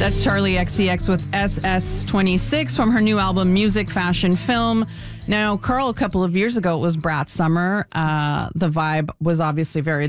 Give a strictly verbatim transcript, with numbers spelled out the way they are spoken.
That's Charlie X C X with S S twenty-six from her new album, Music, Fashion, Film. Now, Carl, a couple of years ago, it was Brat Summer. Uh, the vibe was obviously very